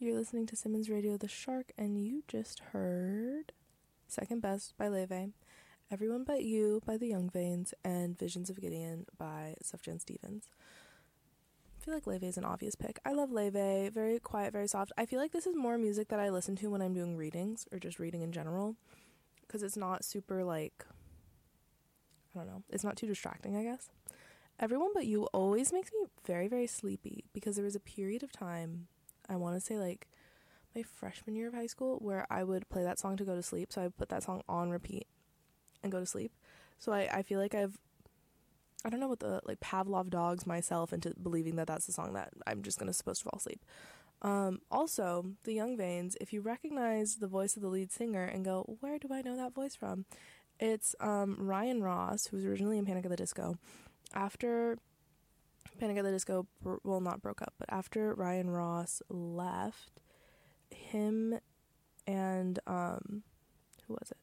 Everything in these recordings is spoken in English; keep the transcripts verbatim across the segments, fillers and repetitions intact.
You're listening to Simmons Radio The Shark, and you just heard Second Best by Leve, Everyone But You by the Young Veins, and Visions of Gideon by Sufjan Stevens. I feel like Leve is an obvious pick. I love Leve, very quiet, very soft. I feel like this is more music that I listen to when I'm doing readings, or just reading in general, because it's not super, like, I don't know, it's not too distracting, I guess. Everyone But You always makes me very, very sleepy, because there was a period of time, I want to say, like, my freshman year of high school, where I would play that song to go to sleep, so I would put that song on repeat and go to sleep. So I, I feel like I've, I don't know what the, like, Pavlov dogs myself into believing that that's the song that I'm just gonna supposed to fall asleep. Um, also, the Young Veins, if you recognize the voice of the lead singer and go, where do I know that voice from? It's um, Ryan Ross, who was originally in Panic at the Disco. After Panic at the Disco, well, not broke up, but after Ryan Ross left, him and, um, who was it?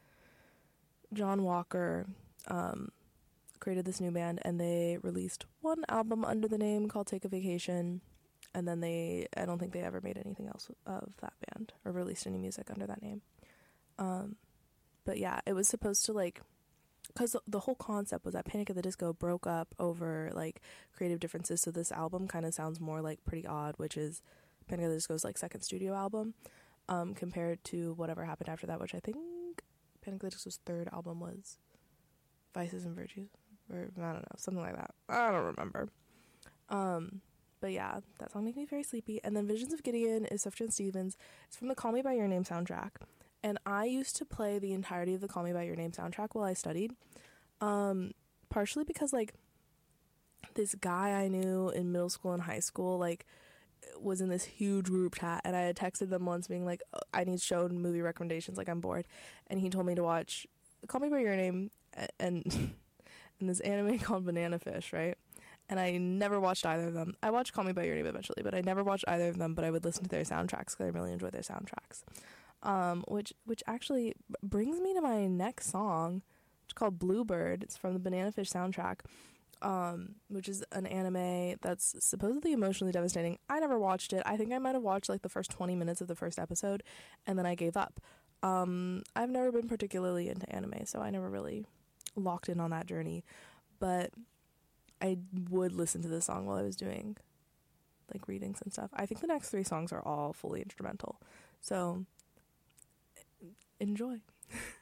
John Walker, um, created this new band, and they released one album under the name called Take a Vacation, and then they, I don't think they ever made anything else of that band, or released any music under that name. Um, but yeah, it was supposed to, like, because the whole concept was that Panic at the Disco broke up over, like, creative differences, so this album kind of sounds more like Pretty Odd, which is Panic at the Disco's, like, second studio album, um, compared to whatever happened after that, which I think Panic at the Disco's third album was Vices and Virtues, or I don't know, something like that. I don't remember. Um, but yeah, that song makes me very sleepy. And then Visions of Gideon is Sufjan Stevens. It's from the Call Me By Your Name soundtrack. And I used to play the entirety of the Call Me By Your Name soundtrack while I studied. Um, partially because, like, this guy I knew in middle school and high school, like, was in this huge group chat, and I had texted them once being like, oh, I need show and movie recommendations, like, I'm bored. And he told me to watch Call Me By Your Name and, and this anime called Banana Fish, right? And I never watched either of them. I watched Call Me By Your Name eventually, but I never watched either of them, but I would listen to their soundtracks because I really enjoy their soundtracks. Um, which which actually brings me to my next song, which is called Bluebird. It's from the Banana Fish soundtrack, um, which is an anime that's supposedly emotionally devastating. I never watched it. I think I might have watched, like, the first twenty minutes of the first episode, and then I gave up. Um, I've never been particularly into anime, so I never really locked in on that journey, but I would listen to this song while I was doing, like, readings and stuff. I think the next three songs are all fully instrumental, so enjoy.